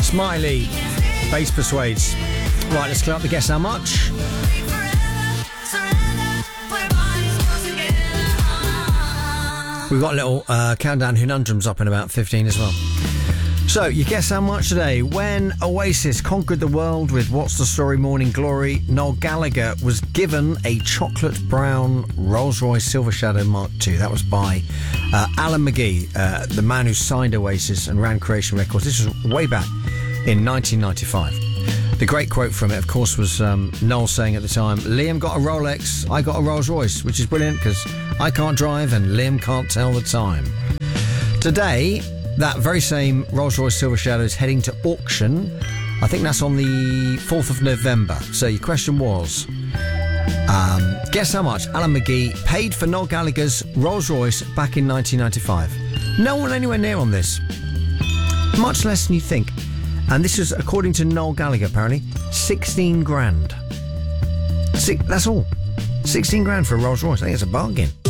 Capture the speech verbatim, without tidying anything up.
Smiley, Bass Persuades. Right, let's clear up the guess how much. We've got a little uh, countdown conundrums up in about fifteen as well. So, you guess how much today? When Oasis conquered the world with What's the Story Morning Glory, Noel Gallagher was given a chocolate brown Rolls-Royce Silver Shadow Mark two. That was by uh, Alan McGee, uh, the man who signed Oasis and ran Creation Records. This was way back in nineteen ninety-five. The great quote from it, of course, was um, Noel saying at the time, Liam got a Rolex, I got a Rolls Royce, which is brilliant because I can't drive and Liam can't tell the time. Today, that very same Rolls Royce Silver Shadow is heading to auction. I think that's on the fourth of November. So your question was, um, guess how much Alan McGee paid for Noel Gallagher's Rolls Royce back in nineteen ninety-five? No one anywhere near on this. Much less than you think. And this is, according to Noel Gallagher, apparently, sixteen grand. Six, that's all. sixteen grand for a Rolls Royce. I think it's a bargain.